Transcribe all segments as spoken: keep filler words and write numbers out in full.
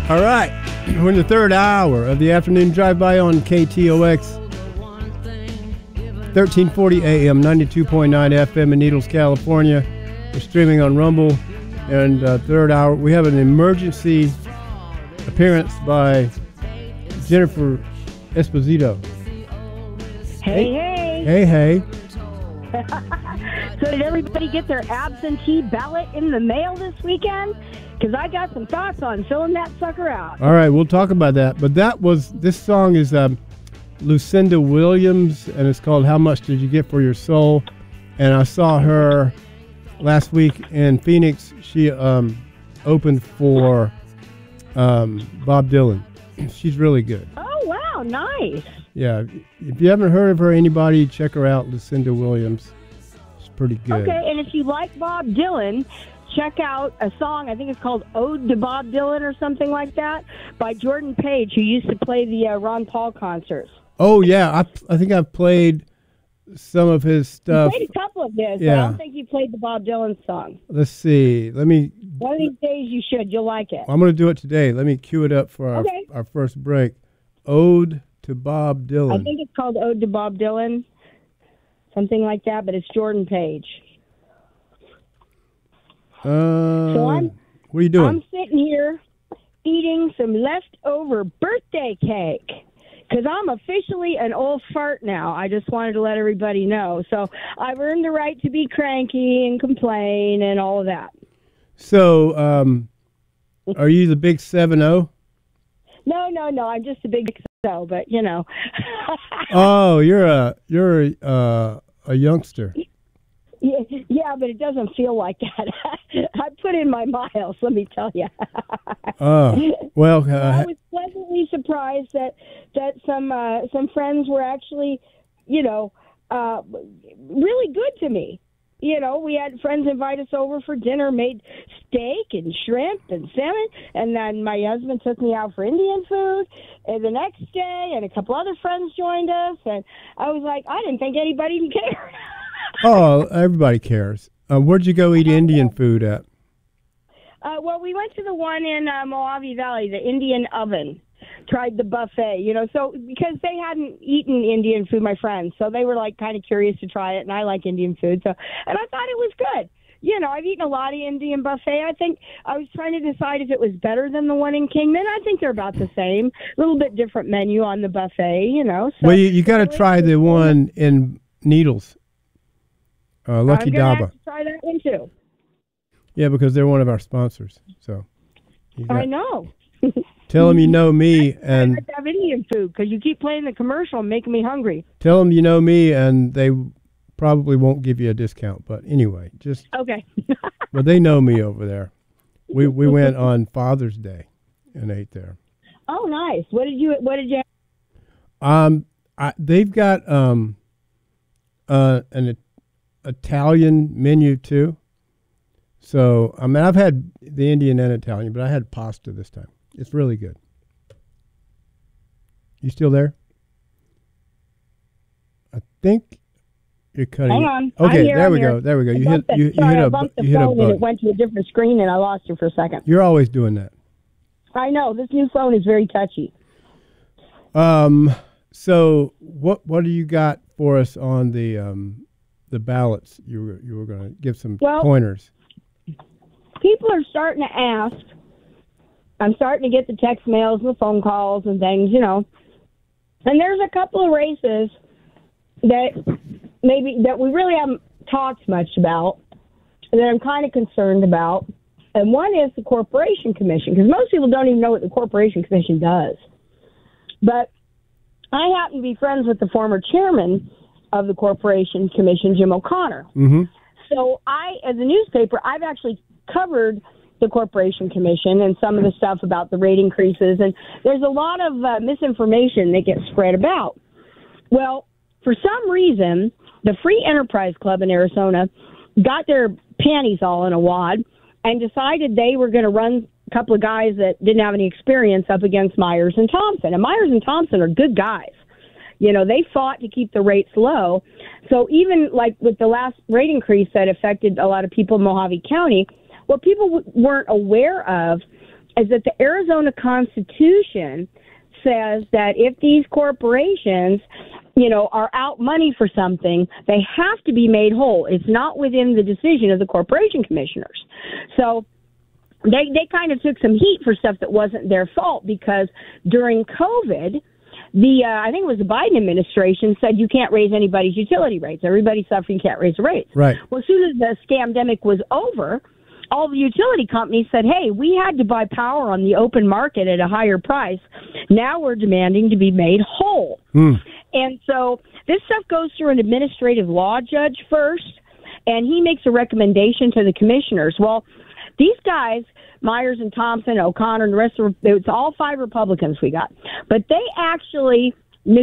All right, we're in the third hour of the afternoon drive-by on K T O X, thirteen forty A M, ninety-two point nine F M in Needles, California. We're streaming on Rumble. And uh, third hour, we have an emergency appearance by Jennifer Esposito. Hey, hey. Hey, hey. So did everybody get their absentee ballot in the mail this weekend? Because I got some thoughts on filling that sucker out. All right, we'll talk about that. But that was, this song is um, Lucinda Williams, and it's called How Much Did You Get for Your Soul? And I saw her last week in Phoenix. She um, opened for um, Bob Dylan. She's really good. Oh, wow, nice. Yeah, if you haven't heard of her, anybody, check her out, Lucinda Williams. She's pretty good. Okay, and if you like Bob Dylan, check out a song, I think it's called Ode to Bob Dylan or something like that, by Jordan Page, who used to play the uh, Ron Paul concerts. Oh, yeah, I, I think I've played some of his stuff. You played a couple of his, yeah. but I don't think you played the Bob Dylan song. Let's see. Let me... One of these days you should. You'll like it. I'm going to do it today. Let me cue it up for our, okay. our first break. Ode to Bob Dylan. I think it's called Ode to Bob Dylan, something like that, but it's Jordan Page. Uh, so I'm, what are you doing? I'm sitting here eating some leftover birthday cake because I'm officially an old fart now. I just wanted to let everybody know. So I've earned the right to be cranky and complain and all of that. So um, are you the big seven oh? No, no, no. I'm just a big so, but you know. Oh, you're a you're a, uh, a youngster. Yeah, yeah, but it doesn't feel like that. I put in my miles, let me tell you. Oh, well. Uh, I was pleasantly surprised that that some uh, some friends were actually, you know, uh, really good to me. You know, we had friends invite us over for dinner, made steak and shrimp and salmon, and then my husband took me out for Indian food and the next day, and a couple other friends joined us, and I was like, I didn't think anybody even cared. Oh, everybody cares. Uh, where'd you go eat Indian food at? Uh, well, we went to the one in uh, Mojave Valley, the Indian Oven. Tried the buffet, you know, so because they hadn't eaten Indian food, my friends, so they were like kind of curious to try it, and I like Indian food, so and I thought it was good. You know, I've eaten a lot of Indian buffet. I think I was trying to decide if it was better than the one in Kingman. I think they're about the same, a little bit different menu on the buffet, you know. So well, you, you got to try the one in Needles, uh, Lucky I'm gonna Daba. have to try that one too. Yeah, because they're one of our sponsors. So you got, I know. Tell them you know me, and I like to have Indian food because you keep playing the commercial and making me hungry. Tell them you know me, and they probably won't give you a discount. But anyway, just okay. Well, they know me over there. We we went on Father's Day and ate there. Oh, nice. What did you What did you? Um, I, they've got um, uh, an Italian menu too. So I mean, I've had the Indian and Italian, but I had pasta this time. It's really good. You still there? I think you're cutting. Hang on. Okay, here, there I'm we here. go. There we go. I You hit bumped you, the, you sorry, hit I a bumped the you hit a phone and bug. it went to a different screen and I lost you for a second. You're always doing that. I know. This new phone is very touchy. Um. So what what do you got for us on the um the ballots? You were you were going to give some well, pointers. People are starting to ask. I'm starting to get the text mails and the phone calls and things, you know. And there's a couple of races that maybe that we really haven't talked much about that I'm kind of concerned about. And one is the Corporation Commission, because most people don't even know what the Corporation Commission does. But I happen to be friends with the former chairman of the Corporation Commission, Jim O'Connor. Mm-hmm. So I, as a newspaper, I've actually covered the Corporation Commission and some of the stuff about the rate increases. And there's a lot of uh, misinformation that gets spread about. Well, for some reason, the Free Enterprise Club in Arizona got their panties all in a wad and decided they were going to run a couple of guys that didn't have any experience up against Myers and Thompson. And Myers and Thompson are good guys. You know, they fought to keep the rates low. So even like with the last rate increase that affected a lot of people in Mojave County, what people w- weren't aware of is that the Arizona Constitution says that if these corporations, you know, are out money for something, they have to be made whole. It's not within the decision of the corporation commissioners. So they they kind of took some heat for stuff that wasn't their fault, because during COVID, the uh, I think it was the Biden administration said you can't raise anybody's utility rates. Everybody's suffering, you can't raise the rates. Right. Well, as soon as the scamdemic was over, all the utility companies said, hey, we had to buy power on the open market at a higher price. Now we're demanding to be made whole. Hmm. And so this stuff goes through an administrative law judge first, and he makes a recommendation to the commissioners. Well, these guys, Myers and Thompson, O'Connor, and the rest of it's all five Republicans we got. But they actually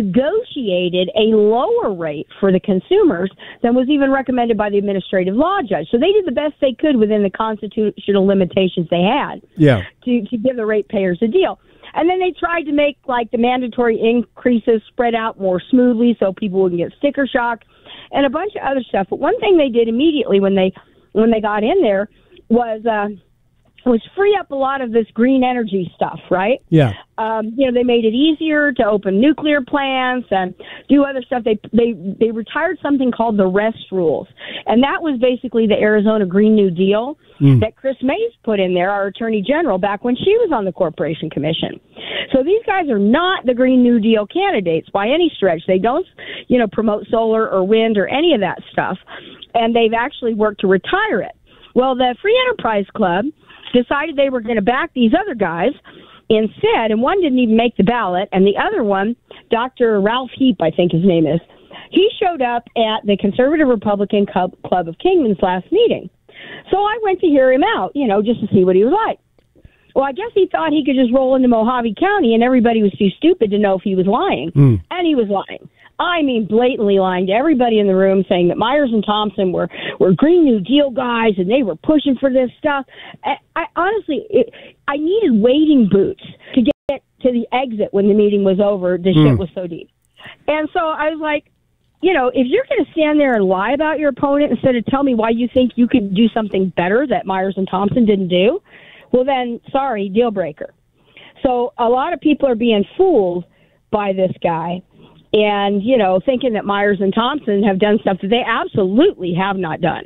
negotiated a lower rate for the consumers than was even recommended by the administrative law judge. So they did the best they could within the constitutional limitations they had yeah. to, to give the ratepayers a deal. And then they tried to make like the mandatory increases spread out more smoothly so people wouldn't get sticker shock and a bunch of other stuff. But one thing they did immediately when they when they got in there was uh, was free up a lot of this green energy stuff, right? Yeah. Um, you know, they made it easier to open nuclear plants and do other stuff. They they they retired something called the REST rules, and that was basically the Arizona Green New Deal mm. that Chris Mays put in there, our Attorney General, back when she was on the Corporation Commission. So these guys are not the Green New Deal candidates by any stretch. They don't, you know, promote solar or wind or any of that stuff, and they've actually worked to retire it. Well, the Free Enterprise Club decided they were going to back these other guys instead, and one didn't even make the ballot, and the other one, Doctor Ralph Heap, I think his name is, he showed up at the Conservative Republican Club of Kingman's last meeting. So I went to hear him out, you know, just to see what he was like. Well, I guess he thought he could just roll into Mojave County, and everybody was too stupid to know if he was lying, mm. and he was lying. I mean, blatantly lying to everybody in the room, saying that Myers and Thompson were, were Green New Deal guys and they were pushing for this stuff. I, I honestly, it, I needed wading boots to get to the exit when the meeting was over. The mm. shit was so deep. And so I was like, you know, if you're going to stand there and lie about your opponent instead of tell me why you think you could do something better that Myers and Thompson didn't do, well then, sorry, deal breaker. So a lot of people are being fooled by this guy. And, you know, thinking that Myers and Thompson have done stuff that they absolutely have not done.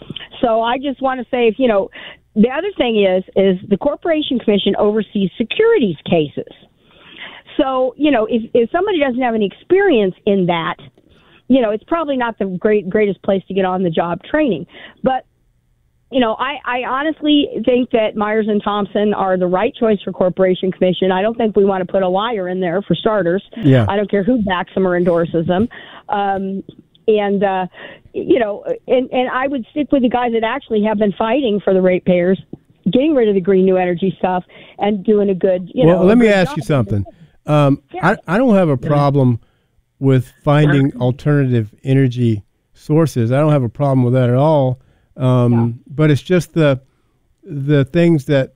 So I just want to say, if, you know, the other thing is, is the Corporation Commission oversees securities cases. So, you know, if, if somebody doesn't have any experience in that, you know, it's probably not the great greatest place to get on the job training. But, you know, I, I honestly think that Myers and Thompson are the right choice for Corporation Commission. I don't think we want to put a liar in there, for starters. Yeah. I don't care who backs them or endorses them. Um, and, uh, you know, and, and I would stick with the guys that actually have been fighting for the ratepayers, getting rid of the green new energy stuff, and doing a good, you well, know. Well, let me ask you something. Um, yeah. I, I don't have a problem with finding alternative energy sources. I don't have a problem with that at all. Um, yeah. But it's just the the things that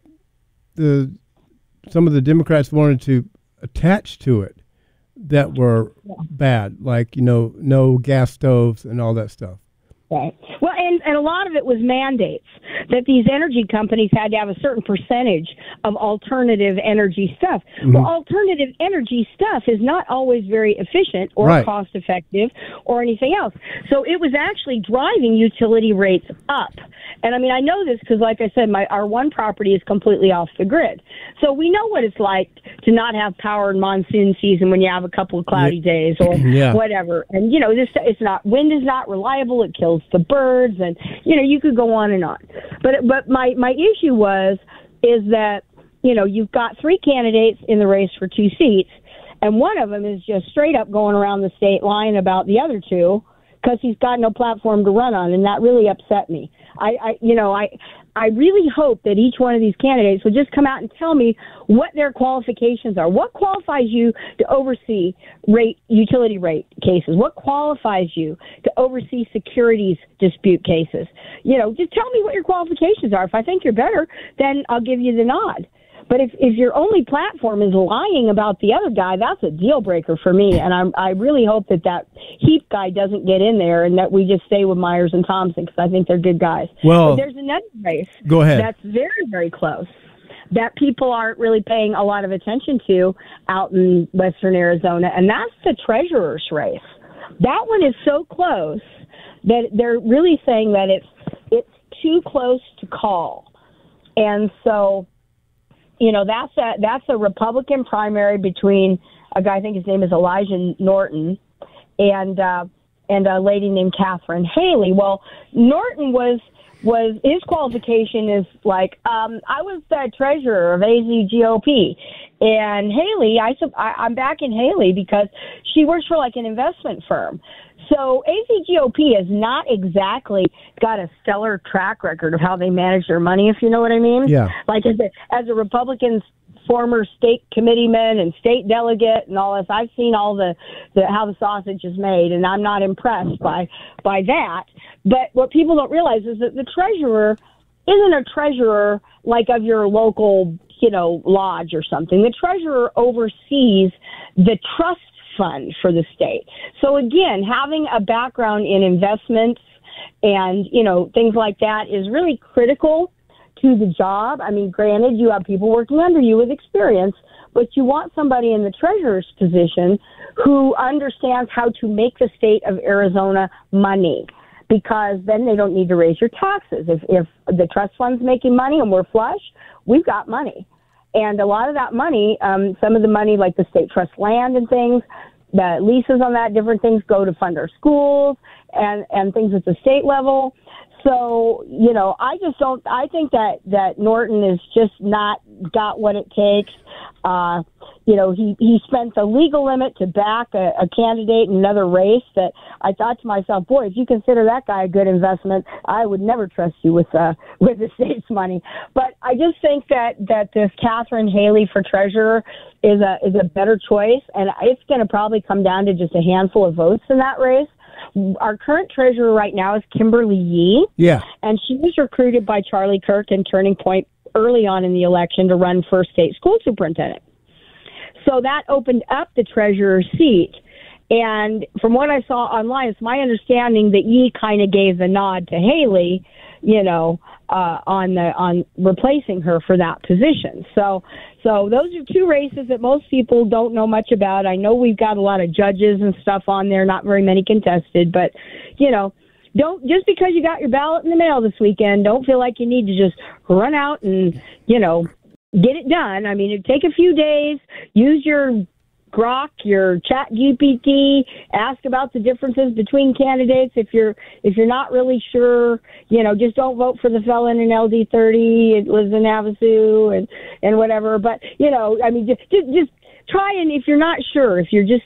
the some of the Democrats wanted to attach to it that were yeah. bad, like, you know, no gas stoves and all that stuff. Right. Well, and, and a lot of it was mandates that these energy companies had to have a certain percentage of alternative energy stuff. Mm-hmm. Well, alternative energy stuff is not always very efficient or right. cost effective or anything else. So it was actually driving utility rates up. And I mean, I know this because, like I said, my our one property is completely off the grid. So we know what it's like to not have power in monsoon season when you have a couple of cloudy yeah. days or yeah. whatever. And, you know, this it's not wind is not reliable. It kills the birds, and you know, you could go on and on. But but my my issue was is that, you know, you've got three candidates in the race for two seats, and one of them is just straight up going around the state lying about the other two because he's got no platform to run on, and that really upset me. I, I you know I I really hope that each one of these candidates would just come out and tell me what their qualifications are. What qualifies you to oversee rate utility rate cases? What qualifies you to oversee securities dispute cases? You know, just tell me what your qualifications are. If I think you're better, then I'll give you the nod. But if, if your only platform is lying about the other guy, that's a deal breaker for me. And I'm, I really hope that that Heap guy doesn't get in there and that we just stay with Myers and Thompson because I think they're good guys. Well, but there's another race go ahead. That's very, very close. that people aren't really paying a lot of attention to out in western Arizona, and that's the treasurer's race. That one is so close that they're really saying that it's it's too close to call. And so, you know, that's a that's a Republican primary between a guy, I think his name is Elijah Norton, and uh, and a lady named Catherine Haley. Well, Norton was was his qualification is like um, I was the treasurer of A Z G O P, and Haley, I, I I'm backing Haley because she works for like an investment firm. So A Z G O P has not exactly got a stellar track record of how they manage their money, if you know what I mean. Yeah. Like as a, as a Republican former state committeeman and state delegate and all this, I've seen all the, the how the sausage is made, and I'm not impressed by by that. But what people don't realize is that the treasurer isn't a treasurer like of your local, you know, lodge or something. The treasurer oversees the trust fund for the state. So again, having a background in investments and, you know, things like that is really critical to the job. I mean, granted, you have people working under you with experience, but you want somebody in the treasurer's position who understands how to make the state of Arizona money, because then they don't need to raise your taxes. If, if the trust fund's making money and we're flush, we've got money. And a lot of that money, um, some of the money like the state trust land and things, the leases on that, different things go to fund our schools and, and things at the state level. So, you know, I just don't, I think that, that Norton is just not got what it takes. Uh, you know, he, he spent the legal limit to back a, a candidate in another race that I thought to myself, boy, if you consider that guy a good investment, I would never trust you with, uh, with the state's money. But I just think that, that this Catherine Haley for treasurer is a, is a better choice. And it's going to probably come down to just a handful of votes in that race. Our current treasurer right now is Kimberly Yee. Yeah. And she was recruited by Charlie Kirk and Turning Point early on in the election to run for state school superintendent. So that opened up the treasurer's seat. And from what I saw online, it's my understanding that Yee kind of gave the nod to Haley, you know, uh, on the on replacing her for that position. So, so those are two races that most people don't know much about. I know we've got a lot of judges and stuff on there, not very many contested, but you know, don't just because you got your ballot in the mail this weekend, don't feel like you need to just run out and you know get it done. I mean, it'd take a few days. Use your Grok, your Chat G P T, ask about the differences between candidates. If you're if you're not really sure, you know, just don't vote for the felon in L D thirty. It lives in Havasu and and whatever. But you know, I mean, just just, just try and if you're not sure, if you're just